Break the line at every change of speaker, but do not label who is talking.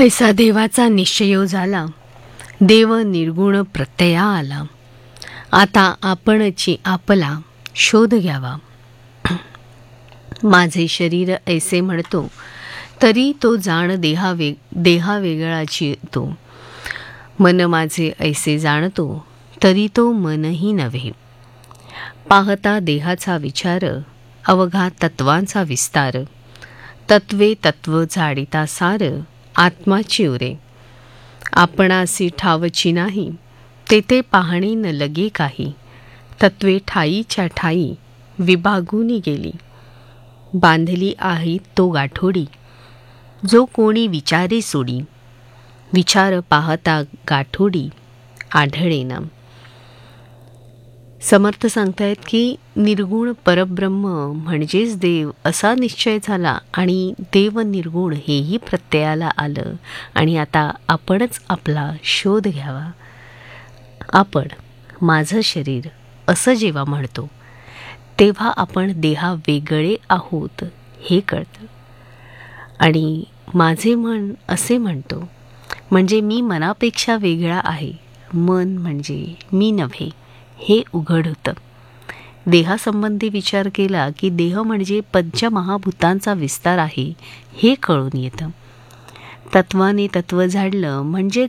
ऐसा देवाचा निश्चयो झाला, देव निर्गुण प्रत्यया आला. आता आपणची आपला शोध घ्यावा. माझे शरीर ऐसे म्हणतो, तरी तो जाण देहा वेगळाची तो. मन माझे ऐसे जाणतो, तरी तो मनही नव्हे. पाहता देहाचा विचार, अवघा तत्वांचा विस्तार. तत्वे तत्व झाडिता सार, आत्माची उरे. आपणासी ठावची नाही, तेथे पाहणे न लगे काही. तत्वे ठाईच्या ठाई विभागूनी गेली. बांधली आहे तो गाठोडी, जो कोणी विचारे सोडी. विचार पाहता गाठोडी आढळेना. समर्थ सांगतायत की निर्गुण परब्रह्म म्हणजेच देव असा निश्चय झाला आणि देव निर्गुण हेही प्रत्ययाला आलं. आणि आता आपणच आपला शोध घ्यावा. आपण माझं शरीर असं जेव्हा म्हणतो, तेव्हा आपण देहा वेगळे आहोत हे कळतं. आणि माझे मन असे म्हणतो, म्हणजे मी मनापेक्षा वेगळा आहे. मन म्हणजे मी नव्हे हे उघड होतं. देहासंबंधी विचार केला की देह म्हणजे पंचमहाभूतांचा विस्तार आहे हे कळून येतं. तत्वाने तत्व झाडलं म्हणजे